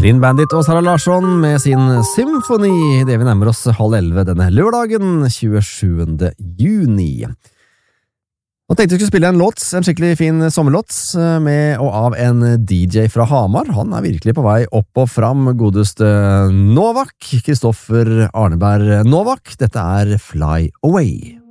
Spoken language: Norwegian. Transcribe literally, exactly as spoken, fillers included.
Clean Bandit og Sara Larsson med sin symfoni, det vi nærmer oss halv elleve denne lørdagen, tjuesjuende juni. Og tenkte vi skulle spille en låt, en skikkelig fin sommerlåt, med og av en D J fra Hamar. Han er virkelig på vei opp og fram, godeste Novak, Kristoffer Arneberg Novak. Dette er Fly Away.